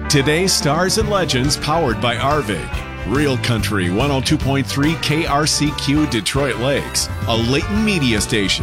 Today's Stars and Legends powered by Arvig. Real Country 102.3 KRCQ Detroit Lakes, a Layton media station.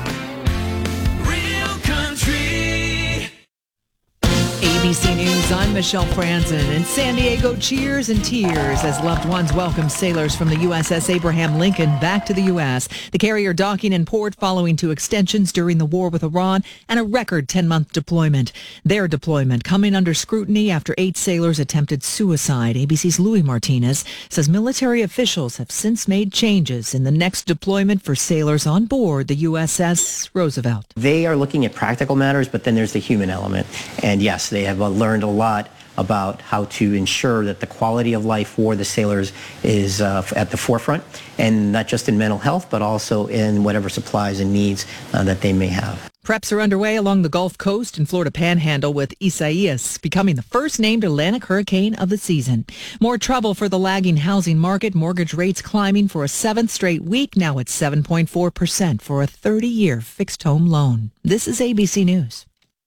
Real Country. ABC News, I'm Michelle Franzen. In San Diego, cheers and tears as loved ones welcome sailors from the USS Abraham Lincoln back to the U.S. The carrier docking in port following 2 extensions during the war with Iran and a record 10-month deployment. Their deployment coming under scrutiny after 8 sailors attempted suicide. ABC's Louis Martinez says military officials have since made changes in the next deployment for sailors on board the USS Roosevelt. They are looking at practical matters, but then there's the human element. And yes, they have learned a lot about how to ensure that the quality of life for the sailors is at the forefront, and not just in mental health, but also in whatever supplies and needs that they may have. Preps are underway along the Gulf Coast and Florida Panhandle, with Isaias becoming the first named Atlantic hurricane of the season. More trouble for the lagging housing market. Mortgage rates climbing for a 7th straight week, now at 7.4% for a 30-year fixed home loan. This is ABC News.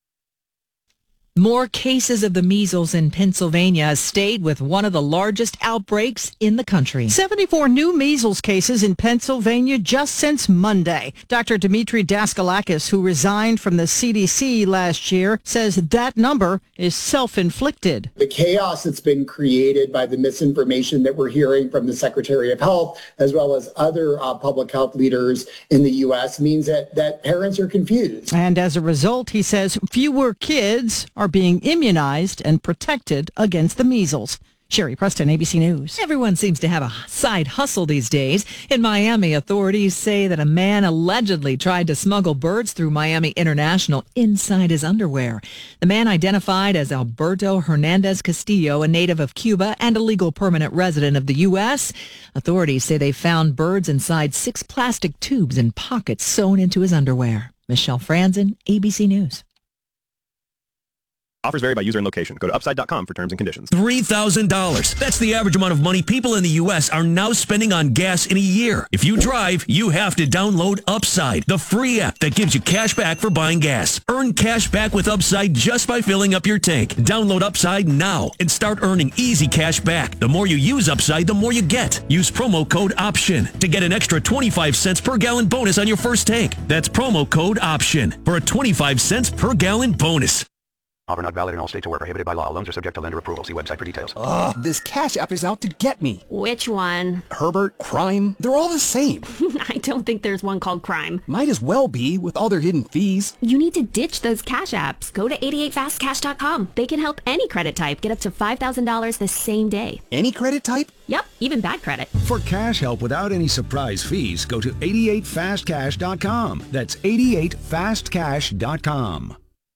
More cases of the measles in Pennsylvania stayed with one of the largest outbreaks in the country. 74 new measles cases in Pennsylvania just since Monday. Dr. Dimitri Daskalakis, who resigned from the CDC last year, says that number is self-inflicted. The chaos that's been created by the misinformation that we're hearing from the Secretary of Health, as well as other public health leaders in the U.S., means that parents are confused. And as a result, he says fewer kids are being immunized and protected against the measles. Sherry Preston, ABC News. Everyone seems to have a side hustle these days. In Miami, authorities say that a man allegedly tried to smuggle birds through Miami International inside his underwear. The man, identified as Alberto Hernandez Castillo, a native of Cuba and a legal permanent resident of the U.S. Authorities say they found birds inside 6 plastic tubes and pockets sewn into his underwear. Michelle Franzen, ABC News. Offers vary by user and location. Go to Upside.com for terms and conditions. $3,000. That's the average amount of money people in the U.S. are now spending on gas in a year. If you drive, you have to download Upside, the free app that gives you cash back for buying gas. Earn cash back with Upside just by filling up your tank. Download Upside now and start earning easy cash back. The more you use Upside, the more you get. Use promo code OPTION to get an extra 25 cents per gallon bonus on your first tank. That's promo code OPTION for a 25 cents per gallon bonus. Offer not valid in all states or where prohibited by law. Loans are subject to lender approval. See website for details. Ugh, this Cash App is out to get me. Which one? Herbert, Crime, they're all the same. I don't think there's one called Crime. Might as well be, with all their hidden fees. You need to ditch those Cash Apps. Go to 88fastcash.com. They can help any credit type get up to $5,000 the same day. Any credit type? Yep, even bad credit. For cash help without any surprise fees, go to 88fastcash.com. That's 88fastcash.com.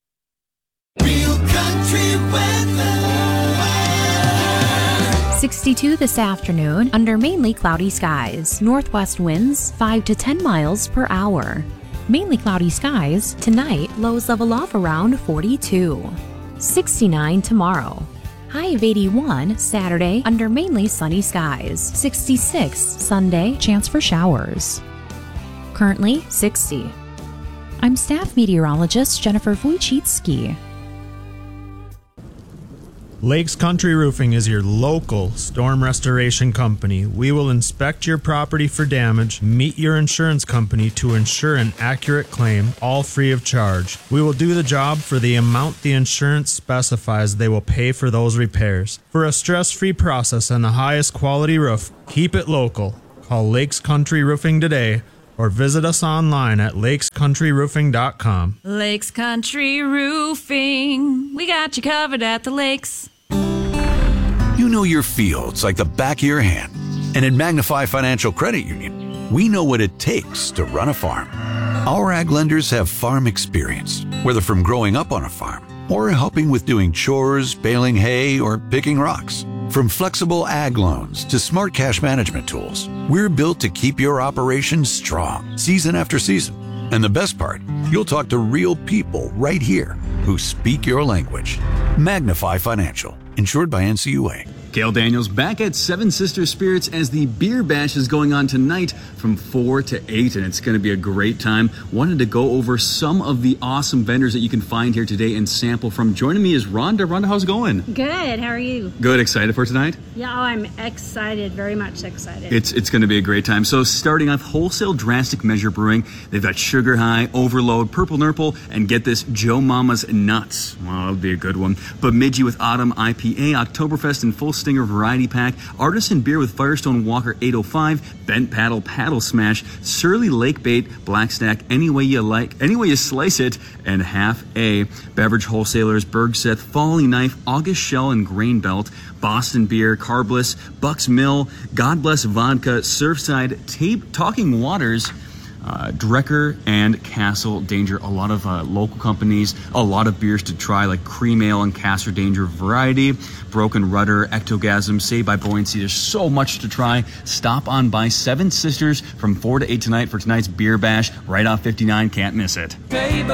Real Country weather. 62 this afternoon under mainly cloudy skies. Northwest winds 5 to 10 miles per hour. Mainly cloudy skies. Tonight, lows level off around 42. 69 tomorrow. High of 81 Saturday under mainly sunny skies. 66 Sunday, chance for showers. Currently 60. I'm staff meteorologist Jennifer Wojcicki. Lakes Country Roofing is your local storm restoration company. We will inspect your property for damage, meet your insurance company to ensure an accurate claim, all free of charge. We will do the job for the amount the insurance specifies they will pay for those repairs. For a stress-free process and the highest quality roof, keep it local. Call Lakes Country Roofing today or visit us online at lakescountryroofing.com. Lakes Country Roofing. We got you covered at the lakes. You know your fields like the back of your hand. And at Magnify Financial Credit Union, we know what it takes to run a farm. Our ag lenders have farm experience, whether from growing up on a farm or helping with doing chores, baling hay, or picking rocks. From flexible ag loans to smart cash management tools, we're built to keep your operations strong, season after season. And the best part, you'll talk to real people right here who speak your language. Magnify Financial, insured by NCUA. Gail Daniels back at Seven Sisters Spirits as the Beer Bash is going on tonight from 4 to 8, and it's going to be a great time. Wanted to go over some of the awesome vendors that you can find here today and sample from. Joining me is Rhonda. Rhonda, how's it going? Good. How are you? Good. Excited for tonight? Yeah, I'm excited. Very much excited. It's going to be a great time. So starting off, Wholesale Drastic Measure Brewing. They've got Sugar High, Overload, Purple Nurple, and get this, Joe Mama's Nuts. Well, that'll be a good one. Bemidji with Autumn IPA, Oktoberfest and Full Stinger Variety Pack, Artisan Beer with Firestone Walker 805, Bent Paddle Paddle Smash, Surly Lake Bait, Black Stack, any way you like, any way you slice it, and Half A. Beverage Wholesalers, Bergseth, Falling Knife, August Shell and Grain Belt, Boston Beer, Carbless, Bucks Mill, God Bless Vodka, Surfside, Tape, Talking Waters, Drecker, and Castle Danger. A lot of local companies, a lot of beers to try, like Cream Ale and Castle Danger Variety, Broken Rudder, Ectogasm, Saved by Buoyancy. There's so much to try. Stop on by Seven Sisters from 4 to 8 tonight for tonight's Beer Bash, right off 59. Can't miss it. Baby,